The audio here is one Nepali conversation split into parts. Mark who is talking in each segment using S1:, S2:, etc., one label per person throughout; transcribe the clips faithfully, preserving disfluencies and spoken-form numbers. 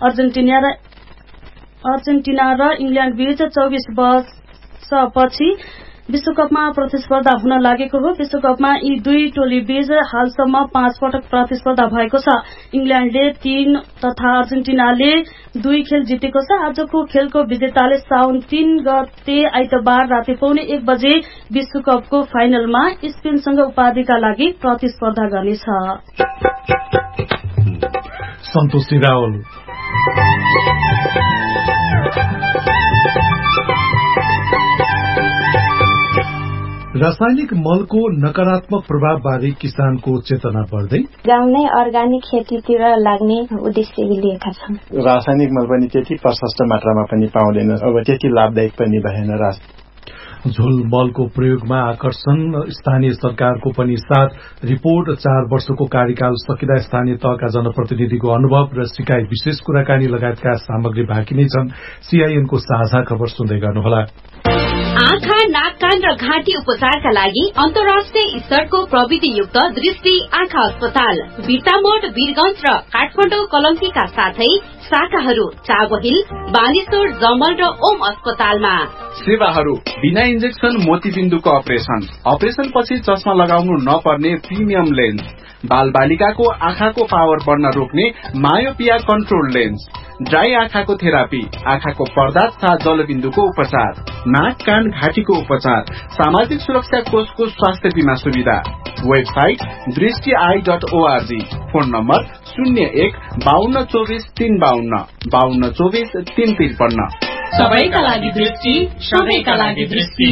S1: अर्जेन्टिना र अर्जेन्टिना र इङ्ल्याण्ड बीच चौबिस वर्षपछि विश्वकपमा प्रतिस्पर्धा हुन लागेको हो। विश्वकपमा यी दुई टोली बीच हालसम्म पाँच पटक प्रतिस्पर्धा भएको छ। इङ्ल्याण्डले तीन तथा अर्जेन्टिनाले दुई खेल जितेको छ। आजको खेलको विजेताले साउन तीन गते आइतबार राति पौने एक बजे विश्वकपको फाइनलमा स्पेनसँग उपाधिका लागि प्रतिस्पर्धा गर्नेछ।
S2: सन्तोष रावल रासायनिक मलको नकारात्मक प्रभावबारे किसानको चेतना बढ्दै
S3: गाउँ नै अर्गानिक खेतीतिर लाग्ने उद्देश्य लिएका छन्।
S4: रासायनिक मल पनि त्यति प्रशस्त मात्रामा पनि पाउँदैन, अब त्यति लाभदायक पनि भएन। रास
S2: झोल मलको प्रयोगमा आकर्षण स्थानीय सरकारको पनि साथ रिपोर्ट चार वर्षको कार्यकाल सकिँदा स्थानीय तहका जनप्रतिनिधिको अनुभव र सिकाइ विशेष कुराकानी लगायतका सामग्री बाँकी नै छन्। सीआईएनको साझा खबर सुन्दै गर्नुहोला।
S5: आँखा, नाक, कान र घाँटी उपचारका लागि अन्तर्राष्ट्रिय स्तरको प्रविधियुक्त दृष्टि आँखा अस्पताल बिर्तामोड, वीरगंज र काठमाडौँ कलंकीका साथै शाखाहरू चाबहिल, बानेश्वर, जमल र ओम अस्पतालमा।
S6: सेवाहरू बिना इन्जेक्सन मोतीबिन्दुको अपरेशन, अपरेशन पछि चस्मा लगाउनु नपर्ने प्रिमियम लेन्स, बाल बालिकाको आँखाको पावर बढ्न रोक्ने मायोपिया कन्ट्रोल लेन्स, ड्राई आँखाको थेरापी, आँखाको पर्दा तथा जलबिन्दुको उपचार, नाक, कान, घाँटीको उपचार, सामाजिक सुरक्षा कोषको स्वास्थ्य बीमा सुविधा। वेबसाइट दृष्टि I dot ORG. Phone number शून्य एक बाहन्न चौबिस तीन बाहन्न बाहन्न चौबिस तीन त्रिपन्न।
S5: सबैका लागि दृष्टि, सबैका लागि दृष्टि।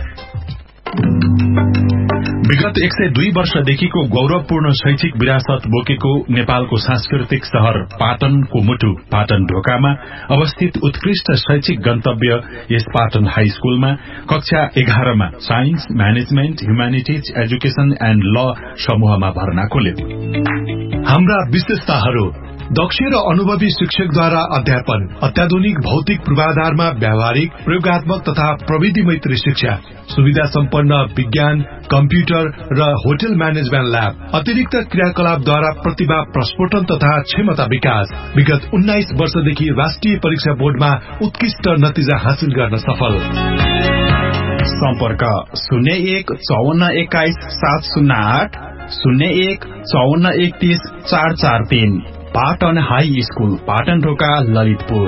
S7: विगत एक सय दुई वर्षदेखिको गौरवपूर्ण शैक्षिक विरासत बोकेको नेपालको सांस्कृतिक शहर पाटनको मुटु पाटन ढोकामा अवस्थित उत्कृष्ट शैक्षिक गन्तव्य यस पाटन हाई स्कूलमा कक्षा एघारमा science, management, humanities, education and ल समूहमा भर्ना खोल्यो।
S2: हाम्रा विशेषताहरू: दक्ष र अनुभवी शिक्षकद्वारा अध्यापन, अत्याधुनिक भौतिक पूर्वाधारमा व्यावहारिक, प्रयोगात्मक तथा प्रविधि मैत्री शिक्षा, सुविधा सम्पन्न विज्ञान, कम्प्युटर र होटल म्यानेजमेन्ट ल्याब, अतिरिक्त क्रियाकलापद्वारा प्रतिभा प्रस्फोटन तथा क्षमता विकास। विगत उन्नाइस वर्षदेखि राष्ट्रिय परीक्षा बोर्डमा उत्कृष्ट नतिजा हासिल गर्न सफल।
S7: सम्पर्क शून्य एक चौवन्न एक्काइस सात शून्य आठ शून्य एक चौवन्न एकतीस चार चार तीन। पाटन हाई स्कूल, पाटन ढोका, ललितपुर।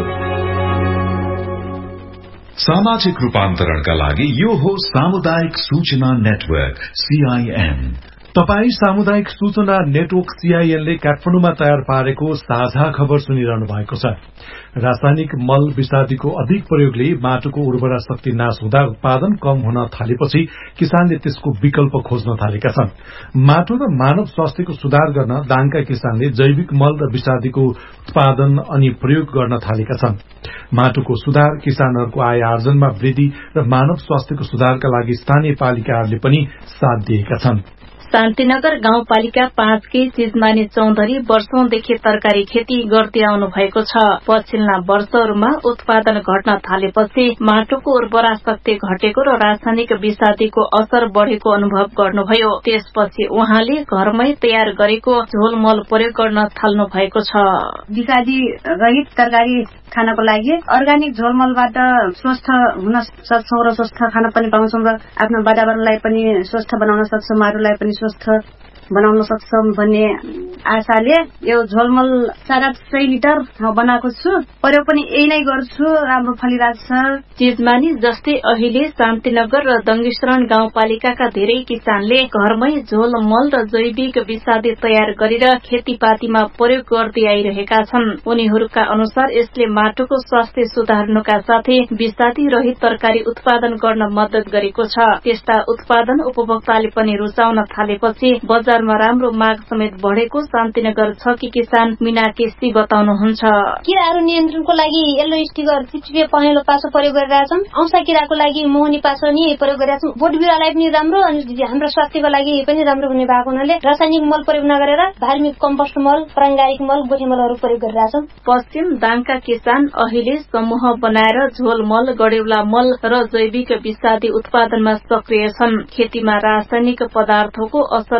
S8: सामाजिक रूपान्तरणका लागि यो हो सामुदायिक सूचना नेटवर्क सीआईएन।
S2: तपाई सामुदायिक सूचना नेटवर्क सीआईएनले काठमाडौँमा तयार पारेको साझा खबर सुनिरहनु भएको छ। रासायनिक मल विषादीको अधिक प्रयोगले माटोको उर्वरा शक्ति नाश हुँदा उत्पादन कम हुन थालेपछि किसानले त्यसको विकल्प खोज्न थालेका छन्। माटो र मानव स्वास्थ्यको सुधार गर्न दाङका किसानले जैविक मल र विषादीको उत्पादन अनि प्रयोग गर्न थालेका छन्। माटोको सुधार, किसानहरूको आय आर्जनमा वृद्धि र मानव स्वास्थ्यको सुधारका लागि स्थानीय पालिकाहरूले पनि साथ दिएका छन्।
S3: शान्तिनगर गाउँपालिका पाँचकी चिजमानी चौधरी वर्षौंदेखि तरकारी खेती गर्दै आउनु भएको छ। पछिल्ला वर्षहरूमा उत्पादन घट्न थालेपछि माटोको उर्वरा शक्ति घटेको र रासायनिक विषादीको असर बढ़ेको अनुभव गर्नुभयो। त्यसपछि उहाँले घरमै तयार गरेको झोल मल प्रयोग गर्न थाल्नु भएको छ।
S9: विषादी रहित तरकारी खानको लागि अर्ग्यानिक झोल मलबाट स्वस्थ हुन सक्छौं र स्वस्थ खान पनि पाउँछौं र आफ्नो वातावरणलाई पनि स्वस्थ बनाउन सक्छौं, माटोलाई पनि स्वस्थ बनाउन सक्छौं भन्ने आशाले यो झोलमल साढे सय लिटर बनाएको छु। प्रयोग पनि यही नै गर्छु, राम्रो फलिरहेको छ।
S3: चिजमानी जस्तै अहिले शान्तिनगर र दङ्गेश्वरण गाउँपालिकाका धेरै किसानले घरमै झोल मल र जैविक विषादी तयार गरेर खेतीपातीमा प्रयोग गर्दै आइरहेका छन्। उनीहरूका अनुसार यसले माटोको स्वास्थ्य सुधार्नुका साथै विषादी रहित तरकारी उत्पादन गर्न मद्दत गरेको छ। त्यस्ता उत्पादन उपभोक्ताले पनि रुचाउन थालेपछि बजारमा राम्रो माग समेत बढ़ेको शान्तिनगर छ कि किसान मिना केसी बताउनुहुन्छ।
S10: किराहरू नियन्त्रणको लागि येल्लो स्टिकर, चिचिपे पहेँलो पासो प्रयोग गरिरहेछौं। औंसा किराको लागि मोहनी पासो नि प्रयोग गरिरहेछौं। बोट बिरुवालाई पनि राम्रो अनि हाम्रो स्वास्थ्यको लागि पनि राम्रो हुने भएको हुनाले रासायनिक मल प्रयोग नगरेर धार्मिक कम्पोस्ट मल, प्राङ्गारिक मल, गोठे मलहरू प्रयोग गरिरहेछौं।
S3: पश्चिम दाङका किसान अहिले समूह बनाएर झोल मल, गडेउला मल र जैविक विषादी उत्पादनमा सक्रिय छन्। खेतीमा रासायनिक पदार्थको असर बारे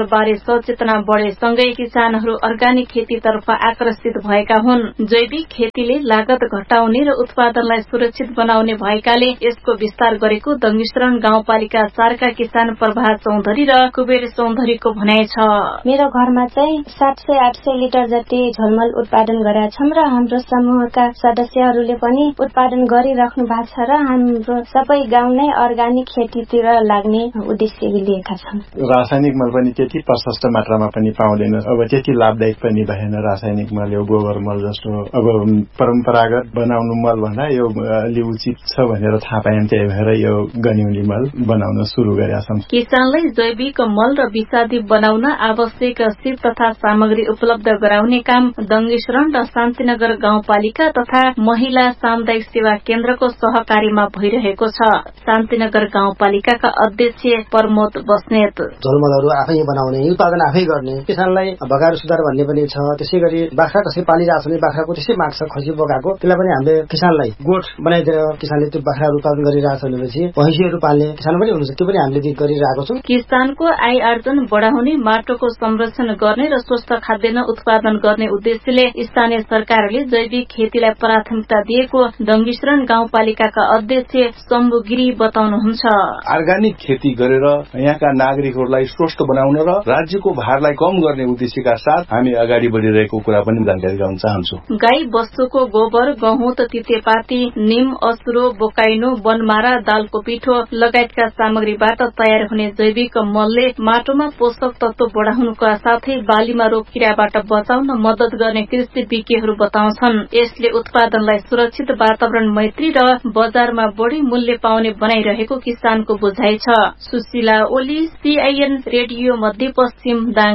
S3: सचेतना बढेसँगै किसानहरू अर्ग्यानिक खेतीतर्फ आकर्षित भएका हुन्। जैविक खेतीले लागत घटाउने र उत्पादनलाई सुरक्षित बनाउने भएकाले यसको विस्तार गरेको दङ्गिश्रण गाउँपालिका चारका किसान प्रभा चौधरी र कुबेर चौधरीको भनाइ छ।
S10: मेरो घरमा चाहिँ सात सय आठ सय लिटर जति झोलमल उत्पादन गरेका छौं र हाम्रो समूहका सदस्यहरूले पनि उत्पादन गरिराख्नु भएको छ र हाम्रो सबै गाउँ नै अर्ग्यानिक खेतीतिर लाग्ने उद्देश्य लिएका छन्।
S4: रासायनिक मल पनि त्यति प्रशस्त मात्रामा पनि पाउँदैन, अब त्यति लाभदायक पनि भएन रासायनिक मल। यो गोबर मल जस्तो अब परम्परागत बनाउनु मल भन्दा यो अलि उचित छ भनेर थाहा पायौं, त्यही भएर यो गन्यौली मल बनाउन सुरु गरेका छौं।
S3: किसानलाई जैविक मल र विषादी बनाउन आवश्यक सिप तथा सामग्री उपलब्ध गराउने काम दङ्गिश्रण र शान्तिनगर गाउँपालिका तथा महिला सामुदायिक सेवा केन्द्रको सहकारीमा भइरहेको छ। शान्तिनगर गाउँपालिकाका अध्यक्ष प्रमोद बस्नेत
S11: झोलमलहरू आफै बनाउने, उत्पादन आफै गर्ने, किसानलाई भगाएर सुधार भन्ने पनि छ। त्यसै गरी बाख्रा कसै पालिरहेको छ भने बाख्राको त्यसै माग छ, खसी बोकाको, त्यसलाई पनि हामीले किसानलाई गोठ बनाइदिएर किसानले त्यो बाख्राहरू उत्पादन गरिरहेको छ भनेपछि भैँसीहरू पाल्ने किसान पनि हुनुहुन्छ, त्यो पनि हामीले गरिरहेको छौँ।
S3: किसानको आय आर्जन बढाउने, माटोको संरक्षण गर्ने र स्वस्थ खाद्यान्न उत्पादन गर्ने उद्देश्यले स्थानीय सरकारले जैविक खेतीलाई प्राथमिकता दिएको दङ्गिश्रण गाउँपालिकाका अध्यक्ष शम्भु गिरी बताउनुहुन्छ।
S12: अर्ग्यानिक खेती गरेर यहाँका नागरिकहरूलाई स्वस्थ बनाउन र राज्यको भारलाई कम गर्ने उद्देश्यका साथ हामी अगाडि बढ़िरहेको कुरा पनि जानकारी गराउन चाहन्छु।
S3: गाई वस्तुको गोबर, गहुँत, तितेपाती, निम, असुरो, बोकाइनो, बनमारा, दालको पिठो लगायतका सामग्रीबाट तयार हुने जैविक मलले माटोमा पोषक तत्व बढाउनुका साथै बालीमा रोग किराबाट बचाउन मद्दत गर्ने कृषि विज्ञहरू बताउँछन्। यसले उत्पादनलाई सुरक्षित, वातावरण मैत्री र बजारमा बढ़ी मूल्य पाउने बनाइरहेको किसानको बुझाइ छ। सुशीला ओली, सीआईएन रेडियो मध्यपश्चिम दाङ।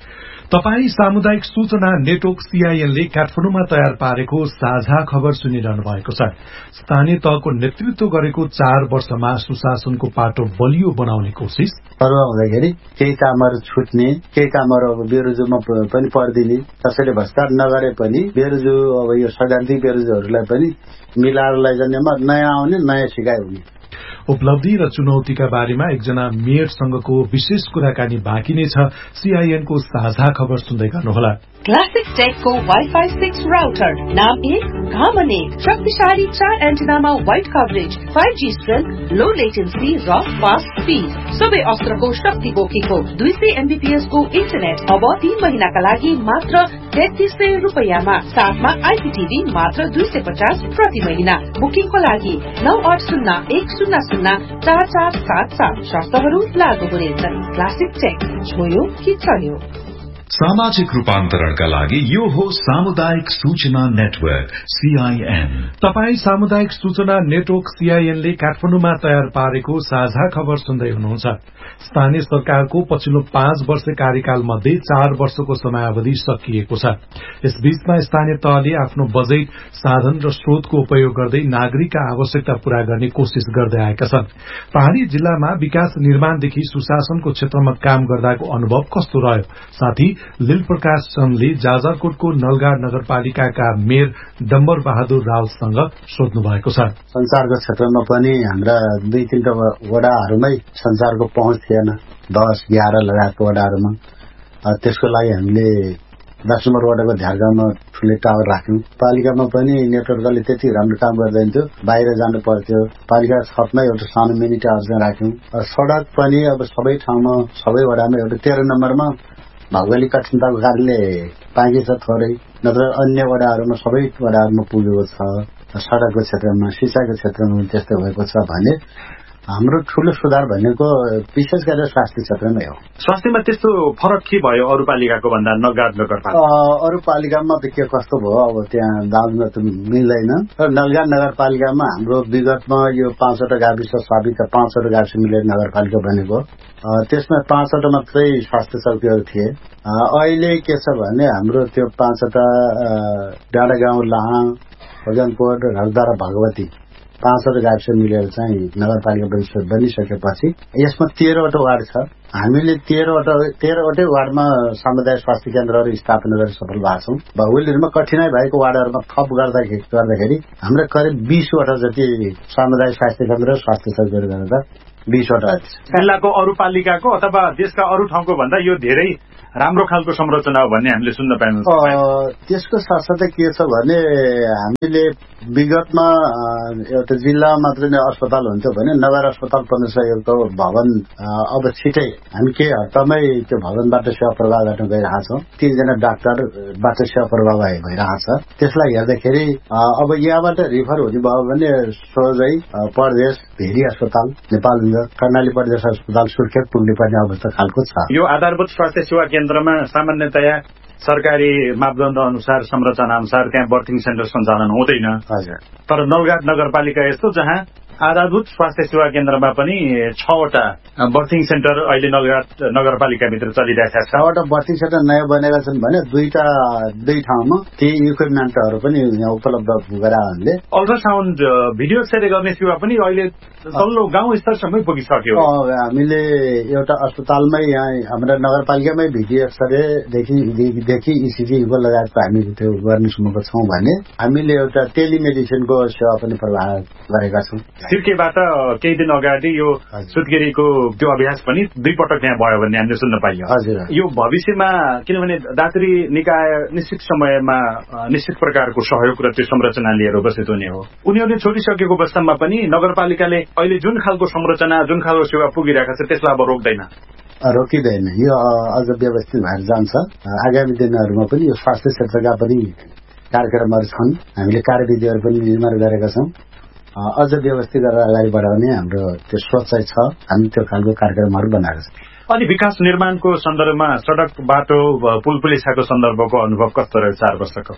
S2: तपाई सामुदायिक सूचना नेटवर्क सीआईएनले काठमाडौँमा तयार पारेको साझा खबर सुनिरहनु भएको छ। स्थानीय तहको नेतृत्व गरेको चार वर्षमा सुशासनको पाटो बलियो बनाउने कोशिश
S13: हुँदाखेरि केही कामहरू छुट्ने, केही कामहरू अब बेरोजगारमा पनि पर्दिने, कसैले भ्रष्टाचार नगरे पनि बेरोजु अब यो शरणार्थी बेरोजुहरूलाई पनि मिलाएर लैजानेमा नयाँ आउने, नयाँ सिकाइ हुने।
S2: उपलब्धि र चुनौतीका बारेमा एकजना मेयरसँगको विशेष कुराकानी बाँकी नै छ। सीआईएनको साझा खबर सुन्दै गर्नुहोला।
S14: क्लासिक टेकको वाइफाई सिक्स राउटर, नाम एक, घामन एक, शक्तिशाली चार एन्टेनामा wide coverage, five G strength, लो लेटेन्सी र फास्ट स्पीड, सबै अस्त्रको शक्ति बोकेको दुई सय एमबीपीएस को इन्टरनेट अब तीन महिनाका लागि मात्र तेत्तीस सय रूपियाँमा, साथमा आइपीटीभी मात्र दुई सय पचास प्रति महिना। बुकिङको लागि नौ आठ शून्य एक शून्य शून्य चार चार सात सात शर्तहरू लागू हुनेछन्। क्लासिक टेक, छोयो कि चल्यो।
S8: सामाजिक रूपान्तरणका लागि यो हो सामुदायिक सूचना नेटवर्क सीआईएन।
S2: तपाई सामुदायिक सूचना नेटवर्क सीआईएनले काठमाडौँमा तयार पारेको साझा खबर सुन्दै हुनुहुन्छ। स्थानीय सरकारको पछिल्लो पाँच वर्ष कार्यकाल मध्ये चार वर्षको समयावधि सकिएको छ। यसबीचमा स्थानीय तहले आफ्नो बजेट, साधन र स्रोतको उपयोग गर्दै नागरिकका आवश्यकता पूरा गर्ने कोशिश गर्दै आएका छन्। पहाड़ी जिल्लामा विकास निर्माणदेखि सुशासनको क्षेत्रमा काम गर्दाको अनुभव कस्तो रह्यो? साथै लील प्रकाश चन्दले जाजरकोटको नलगाड नगरपालिकाका मेयर डम्बर बहादुर रावलसँग सोध्नु भएको छ।
S13: संचारको क्षेत्रमा पनि हाम्रा दुई तीनटा वडाहरूमै संचारको पहुँच थिएन, दस एघार लगायतको वडाहरूमा। त्यसको लागि हामीले दस नम्बर वडाको ध्यागामा ठुलो टावर राख्यौं। पालिकामा पनि नेटवर्कले त्यति राम्रो काम गर्दैन्थ्यो, बाहिर जानु पर्थ्यो। पालिका छतमा एउटा सानो मिनी टावर चाहिँ राख्यौं। सड़क पनि अब सबै ठाउँमा, सबै वडामा एउटा तेह्र नम्बरमा भौगोलिक कठिनताको कारणले पाइन्छ छ थोरै, नत्र अन्य वडाहरूमा सबै वडाहरूमा पुगेको छ। सड़कको क्षेत्रमा, सिंचाइको क्षेत्रमा त्यस्तै भएको छ भने हाम्रो ठूलो सुधार भनेको विशेष गरेर स्वास्थ्य क्षेत्रमै हो।
S4: स्वास्थ्यमा त्यस्तो फरक के भयो अरू पालिकाको भन्दा? नलगाड नगरपालिका
S13: अरू पालिकामा त के कस्तो भयो अब त्यहाँ दाजुमा त मिल्दैन। र नलगाड नगरपालिकामा हाम्रो विगतमा यो पाँचवटा गाविस साबित पाँचवटा गाविस मिलेर नगरपालिका बनेको, त्यसमा पाँचवटा मात्रै स्वास्थ्य चौकीहरू थिए। अहिले के छ भने हाम्रो त्यो पाँचवटा डाँडा गाउँ, लाहा, भजनकोट, हरदारा, भगवती पाँचवटा गाविस मिलेर चाहिँ नगरपालिका बनिसकेपछि यसमा तेह्रवटा वार्ड छ। हामीले तेह्रवटा तेह्रवटै वार्डमा सामुदायिक स्वास्थ्य केन्द्रहरू स्थापना गरेर सफल भएको छौँ। भौगोलिकमा कठिनाई भएको वार्डहरूमा थप गर्दाखेरि गर्दाखेरि हाम्रो करिब बीसवटा जति सामुदायिक स्वास्थ्य केन्द्र र स्वास्थ्य चौकीहरू गरेर बीसवटा
S4: जिल्लाको अरू पालिकाको अथवा देशका अरू ठाउँको भन्दा यो धेरै राम्रो खालको संरचना हो भन्ने हामीले सुन्न पाइन्छ।
S13: त्यसको साथसाथै के छ भने हामीले विगतमा एउटा जिल्ला मात्रै नै अस्पताल हुन्छ भने नगर अस्पताल पन्ध्र सयको भवन अब छिटै हामी केही हप्तामै त्यो भवनबाट सेवा प्रवाह गर्न गइरहेका छौँ। तीनजना डाक्टरबाट सेवा प्रवाह भइरहेको छ। त्यसलाई हेर्दाखेरि अब यहाँबाट रिफर हुने भयो भने सोझै प्रदेश भेरी अस्पताल नेपालगञ्ज कर्णाली प्रदेश अस्पताल सुर्खेत पुग्ने पर्ने अवस्था खालको छ।
S4: यो आधारभूत स्वास्थ्य सेवा केन्द्रमा सामान्यतया सरकारी मापदण्ड अनुसार संरचना अनुसार त्यहाँ बर्थिङ सेन्टर सञ्चालन हुँदैन। तर नलगाट नगरपालिका यस्तो जहाँ आधारभूत स्वास्थ्य सेवा केन्द्रमा पनि छवटा बर्थिङ सेन्टर अहिले नलगाट नगरपालिकाभित्र चलिरहेका छ।
S13: छवटा बर्थिङ सेन्टर नयाँ बनेका छन् भने दुईटा दुई ठाउँमा ती इक्विपमेन्टहरू पनि यहाँ उपलब्ध गराउनाले
S4: अल्ट्रासाउन्ड भिडियो एक्सरे गर्ने सेवा पनि अहिले तल्लो गाउँ स्तरसम्मै पुगिसक्यो।
S13: हामीले एउटा अस्पतालमै यहाँ हाम्रा नगरपालिकामै भिडियो एक्सरेदेखि इसिजीको लगायतको हामी त्यो गर्नेसम्मको छौँ भने हामीले एउटा टेलिमेडिसिनको सेवा पनि प्रवाह गरेका छौँ।
S4: सिर्केबाट केही दिन अगाडि यो सुत्केरीको त्यो अभ्यास पनि दुई पटक त्यहाँ भयो भन्ने हामीले सुन्न पाइयो। यो भविष्यमा किनभने दात्री निकाय निश्चित समयमा निश्चित प्रकारको सहयोग र त्यो संरचना लिएर उपस्थित हुने हो। उनीहरूले छोडिसकेको अवस्थामा पनि नगरपालिकाले अहिले जुन खालको संरचना जुन खालको सेवा पुगिरहेको छ त्यसलाई अब रोक्दैन
S13: रोकिँदैन। यो अझ व्यवस्थित भएर जान्छ। आगामी दिनहरूमा पनि यो स्वास्थ्य क्षेत्रका पनि कार्यक्रमहरू छन्। हामीले कार्यविधिहरू पनि निर्माण गरेका छौँ। अझ व्यवस्थित गरेर अगाडि बढाउने हाम्रो त्यो सोचाइ छ। हामी त्यो खालको कार्यक्रमहरू बनाएका छौँ।
S4: अनि विकास निर्माणको सन्दर्भमा सड़क बाटो पुल पुलिसाको सन्दर्भको अनुभव कस्तो रहेछ चार वर्षको?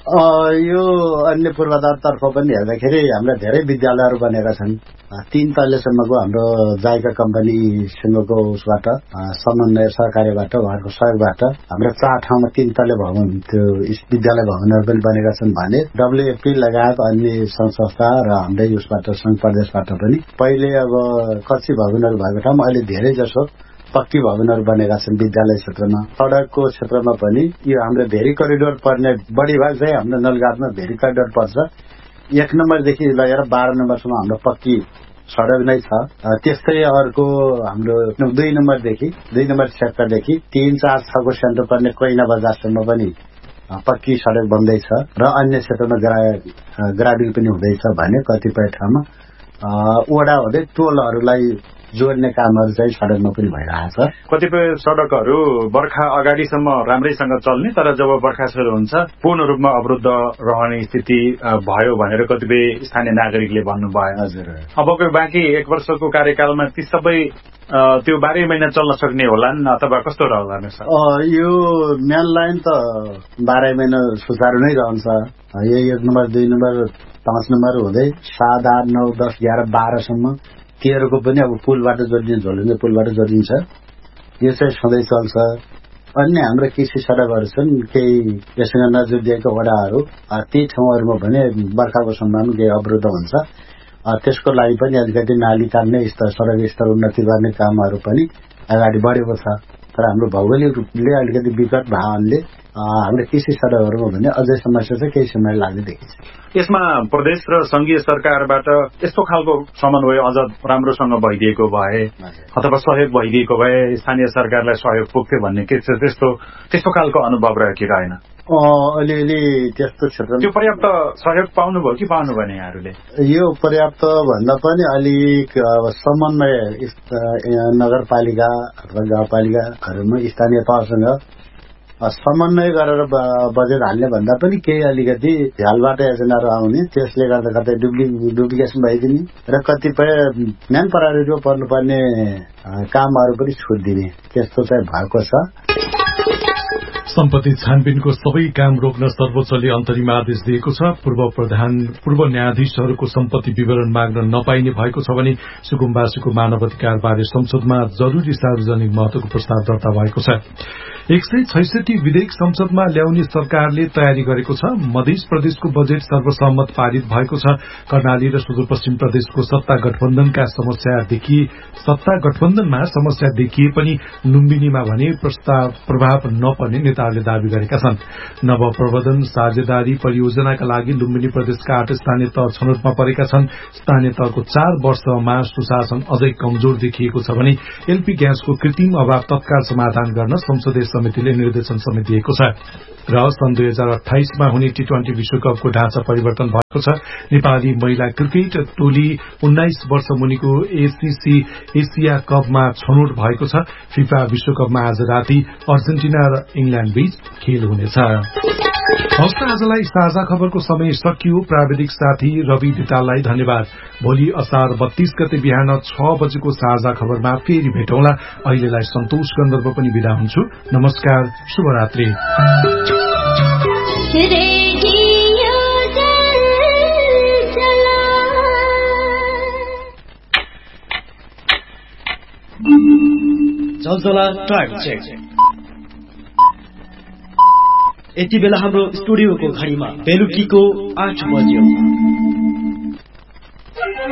S13: यो अन्य पूर्वाधारतर्फ पनि हेर्दाखेरि हाम्रा धेरै विद्यालयहरू बनेका छन्। तीन तल्लेसम्मको हाम्रो जायका कम्पनीसँगको उसबाट समन्वय सहकार्यबाट उहाँहरूको सहयोगबाट हाम्रा चार ठाउँमा तीन तल्ले भवन त्यो विद्यालय भवनहरू पनि बनेका छन् भने डब्ल्युएफपी लगायत अन्य संघ संस्था र हाम्रै उसबाट संघ प्रदेशबाट पनि पहिले अब कच्ची भवनहरू भएको ठाउँमा अहिले धेरै जसो पक्की भवनहरू बनेका छन्। विद्यालय क्षेत्रमा सड़कको क्षेत्रमा पनि यो हाम्रो भेरी करिडोर पर्ने बढी भाग चाहिँ हाम्रो नलगाटमा भेरी करिडोर पर्छ। एक नम्बरदेखि लगेर बाह्र नम्बरसम्म हाम्रो पक्की सड़क नै छ। त्यस्तै अर्को हाम्रो दुई नम्बरदेखि दुई नम्बर सेक्टरदेखि तीन चार छको सेन्टर पर्ने कोइना बजारसम्म पनि पक्की सड़क बन्दैछ र अन्य क्षेत्रमा ग्राभिल पनि हुँदैछ भने कतिपय ठाउँमा वडा हुँदै टोलहरूलाई जोड्ने कामहरू चाहिँ सड़कमा पनि भइरहेछ।
S4: कतिपय सड़कहरू बर्खा अगाडिसम्म राम्रैसँग चल्ने तर जब बर्खा सुरु हुन्छ पूर्ण रूपमा अवरुद्ध रहने स्थिति भयो भनेर कतिपय स्थानीय नागरिकले भन्नुभयो।
S13: हजुर
S4: अबको बाँकी एक वर्षको कार्यकालमा ती सबै त्यो बाह्रै महिना चल्न सक्ने होलान् अथवा कस्तो रहला?
S13: यो मेन लाइन त बाह्रै महिना सुचारू नै रहन्छ। यो एक नम्बर दुई नम्बर पाँच नम्बर हुँदै सात आठ नौ दस एघार बाह्रसम्म तेह्रको पनि अब पुलबाट जोडिन्छ झोलुङ्गे पुलबाट जोडिन्छ। यो चाहिँ सधैँ चल्छ। अन्य हाम्रो कृषि सडकहरू छन् केही यससँग नजोडिएका वडाहरू ती ठाउँहरूमा भने बर्खाको समयमा केही अवरुद्ध हुन्छ। त्यसको लागि पनि अलिकति नाली तान्ने स्तर सडक स्तर उन्नति गर्ने कामहरू पनि अगाडि बढेको छ। तर हाम्रो भौगोलिक रूपले अलिकति विकट भावनाले हाम्रो कृषि सडकहरूमा भने अझै समस्या चाहिँ केही समय लाग्ने देखिन्छ।
S4: यसमा प्रदेश र संघीय सरकारबाट यस्तो खालको समन्वय अझ राम्रोसँग भइदिएको भए अथवा सहयोग भइदिएको भए स्थानीय सरकारलाई सहयोग पुग्थ्यो भन्ने के त्यस्तो त्यस्तो खालको अनुभव रह्यो कि रहेन?
S13: अलिअलि त्यस्तो क्षेत्र
S4: त्यो पर्याप्त सहयोग पाउनुभयो कि पाउनु भने यहाँहरूले?
S13: यो पर्याप्त भन्दा पनि अलिक समन्वय नगरपालिका अथवा गाउँपालिकाहरूमा स्थानीय तहसँग समन्वय गरेर बजेट हाल्ने भन्दा पनि केही अलिकति झ्यालबाट योजनाहरू आउने त्यसले गर्दा कतै डुप्लिकेसन भइदिने र कतिपय म्यान प्रायोरिटीमा पर्नुपर्ने कामहरू पनि छुट दिने त्यस्तो चाहिँ भएको छ।
S2: सम्पत्ति छानबिनको सबै काम रोक्न सर्वोच्चले अन्तरिम आदेश दिएको छ। पूर्व प्रधान पूर्व न्यायाधीशहरूको सम्पत्ति विवरण माग्न नपाइने भएको छ भने सुकुम्बासीको मानव अधिकार बारे संसदमा जरूरी सार्वजनिक महत्वको प्रस्ताव दर्ता भएको छ। एक सय छैसठी विधेयक संसदमा ल्याउने सरकारले तयारी गरेको छ। मध्य प्रदेशको बजेट सर्वसम्मत पारित भएको छ। कर्णाली र सुदूरपश्चिम प्रदेशको सत्ता गठबन्धनका समस्या देखिए सत्ता गठबन्धनमा समस्या देखिए पनि लुम्बिनीमा भने प्रस्ताव प्रभाव नपर्ने नेता अनुसारले दावी गरेका छन्। नवप्रवर्धन साझेदारी परियोजनाका लागि लुम्बिनी प्रदेशका आठ स्थानीय तह छनौटमा परेका छन्। स्थानीय तहको चार वर्षमा सुशासन अझै कमजोर देखिएको छ भने एलपी ग्यासको कृत्रिम अभाव तत्काल समाधान गर्न संसदीय समितिले निर्देशन समेत दिएको छ र सन् दुई हजार अठाइसमा हुने टी ट्वेन्टी विश्वकपको ढाँचा परिवर्तन भएको छ। नेपाली महिला क्रिकेट टोली उन्नाइस वर्ष मुनिको एसीसी एसिया कपमा छनौट भएको छ। फिफा विश्वकपमा आज राति अर्जेन्टिना र इंग्ल्याण्ड बीच खेल हुनेछ। हस्त आजलाई साझा खबरको समय सकियो। प्राविधिक साथी रवि दिताललाई धन्यवाद। भोलि असार बत्तीस गते बिहान छ बजेको साझा खबरमा फेरि भेटौँला। अहिलेलाई सन्तोष गन्धर्व पनि बिदा हुन्छु। नमस्कार, शुभरात्रि।
S15: जलजला टाइम चेक। यति बेला हाम्रो स्टुडियोको घडीमा बेलुकीको आठ बज्यो।